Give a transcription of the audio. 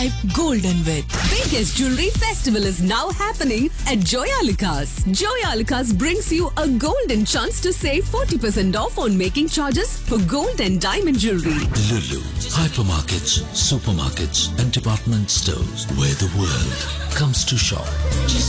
Golden with Biggest jewelry festival is now happening at Joyalukas. Joyalukas brings you a golden chance to save 40% off on making charges for gold and diamond jewelry. Lulu, hypermarkets, supermarkets, and department stores where the world comes to shop.